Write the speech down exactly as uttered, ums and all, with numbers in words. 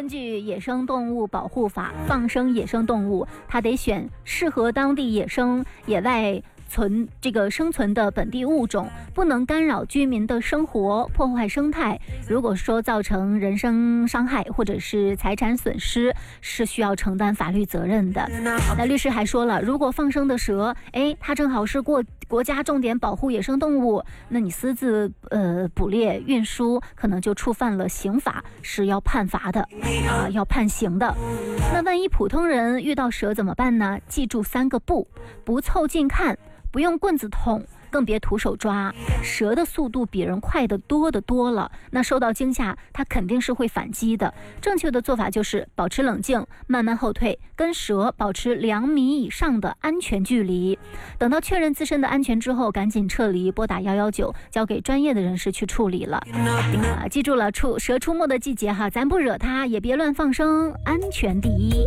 根据野生动物保护法，放生野生动物，它得选适合当地野生、野外存这个生存的本地物种，不能干扰居民的生活，破坏生态。如果说造成人身伤害或者是财产损失，是需要承担法律责任的。那律师还说了，如果放生的蛇，哎，它正好是过国家重点保护野生动物，那你私自呃捕猎运输，可能就触犯了刑法，是要判罚的啊，要判刑的。那万一普通人遇到蛇怎么办呢？记住三个不：不凑近看，不用棍子捅，更别徒手抓。蛇的速度比人快得多得多了，那受到惊吓，它肯定是会反击的。正确的做法就是保持冷静，慢慢后退，跟蛇保持两米以上的安全距离。等到确认自身的安全之后，赶紧撤离，拨打一一九，交给专业的人士去处理了。啊，记住了，出蛇出没的季节哈，咱不惹它，也别乱放生，安全第一。